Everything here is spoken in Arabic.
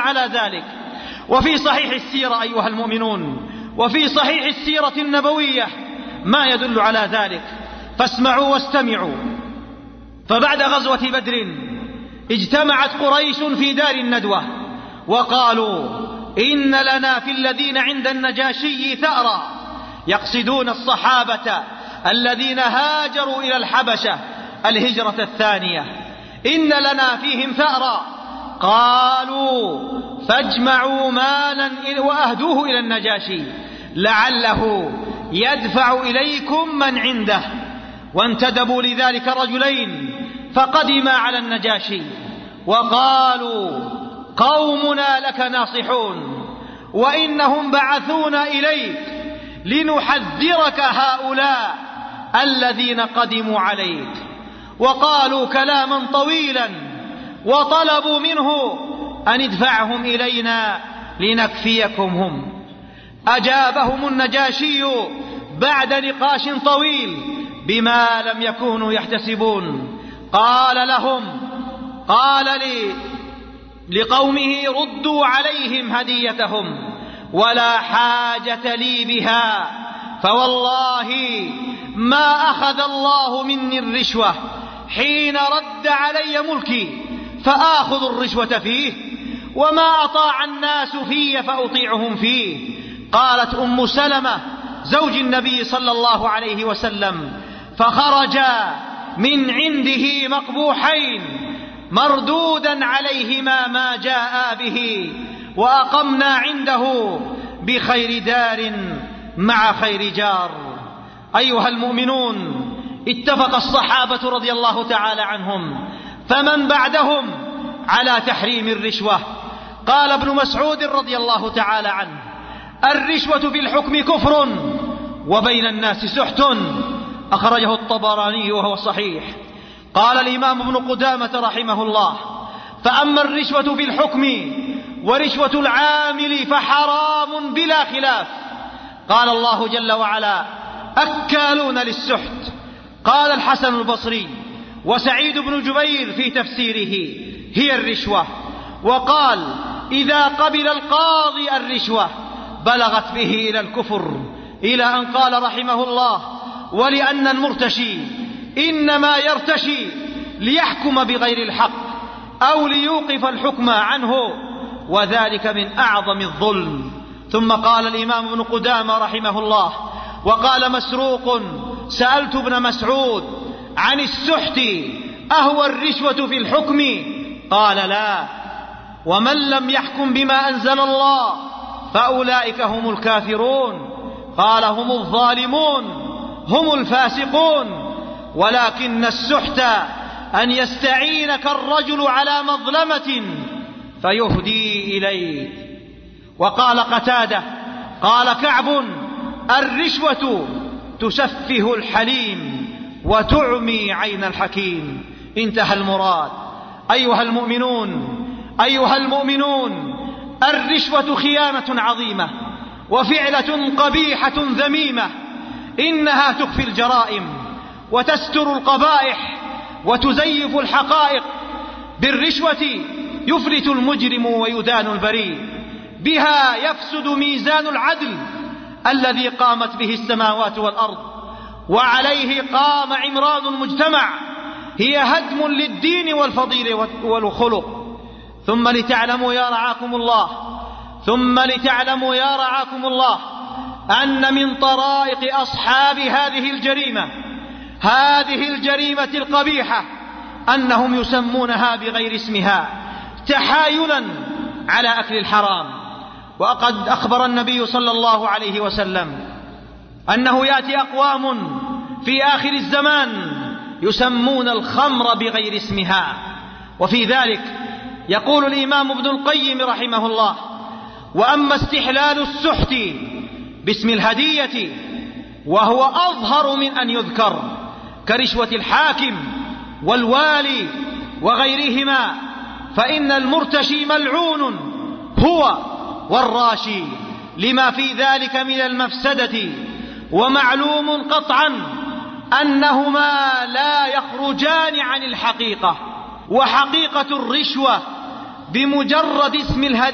على ذلك. وفي صحيح السيرة أيها المؤمنون، وفي صحيح السيرة النبوية ما يدل على ذلك، فاسمعوا واستمعوا. فبعد غزوة بدر اجتمعت قريش في دار الندوة وقالوا: إن لنا في الذين عند النجاشي ثأرا، يقصدون الصحابة الذين هاجروا إلى الحبشة الهجرة الثانية، إن لنا فيهم ثأرا. قالوا: فاجمعوا مالا وأهدوه إلى النجاشي لعله يدفع إليكم من عنده. وانتدبوا لذلك رجلين فقدما على النجاشي وقالوا: قومنا لك ناصحون، وإنهم بعثونا إليك لنحذرك هؤلاء الذين قدموا عليك. وقالوا كلاما طويلا وطلبوا منه أن ادفعهم إلينا لنكفيكم هم. أجابهم النجاشي بعد نقاش طويل بما لم يكونوا يحتسبون. قال لقومه: ردوا عليهم هديتهم ولا حاجة لي بها، فوالله ما أخذ الله مني الرشوة حين رد علي ملكي فآخذ الرشوة فيه، وما أطاع الناس في فأطيعهم فيه. قالت أم سلمة زوج النبي صلى الله عليه وسلم: فخرجا من عنده مقبوحين مردودا عليهما ما جاء به، وأقمنا عنده بخير دار مع خير جار. أيها المؤمنون، اتفق الصحابة رضي الله تعالى عنهم فمن بعدهم على تحريم الرشوة. قال ابن مسعود رضي الله تعالى عنه: الرشوة في الحكم كفر وبين الناس سحت، أخرجه الطبراني وهو صحيح. قال الإمام ابن قدامة رحمه الله: فأما الرشوة في الحكم ورشوة العامل فحرام بلا خلاف. قال الله جل وعلا: أكالون للسحت. قال الحسن البصري وسعيد بن جبير في تفسيره: هي الرشوة. وقال: إذا قبل القاضي الرشوة بلغت به إلى الكفر، إلى أن قال رحمه الله: ولأن المرتشي إنما يرتشي ليحكم بغير الحق أو ليوقف الحكم عنه، وذلك من أعظم الظلم. ثم قال الإمام ابن قدامة رحمه الله: وقال مسروق: سألت ابن مسعود عن السحت أهو الرشوة في الحكم؟ قال: لا، ومن لم يحكم بما أنزل الله فأولئك هم الكافرون. قال: هم الظالمون، هم الفاسقون. ولكن السحت أن يستعينك الرجل على مظلمة فيهدي إليك. وقال قتادة: قال كعب: الرشوة تسفه الحليم وتعمي عين الحكيم. انتهى المراد. أيها المؤمنون، الرشوة خيانة عظيمة وفعلة قبيحة ذميمة، إنها تخفي الجرائم وتستر القبائح وتزيف الحقائق. بالرشوة يفلت المجرم ويدان البريء، بها يفسد ميزان العدل الذي قامت به السماوات والأرض، وعليه قام عمران المجتمع. هي هدم للدين والفضيلة والخلق. ثم لتعلموا يا رعاكم الله أن من طرائق أصحاب هذه الجريمة القبيحة أنهم يسمونها بغير اسمها تحايلا على أكل الحرام. وقد أخبر النبي صلى الله عليه وسلم أنه يأتي أقوام في آخر الزمان يسمون الخمر بغير اسمها. وفي ذلك يقول الإمام ابن القيم رحمه الله: وأما استحلال السحت باسم الهدية وهو أظهر من أن يذكر كرشوة الحاكم والوالي وغيرهما، فإن المرتشي ملعون هو والراشي لما في ذلك من المفسدة. ومعلوم قطعا أنهما لا يخرجان عن الحقيقة، وحقيقة الرشوة بمجرد اسم الهدية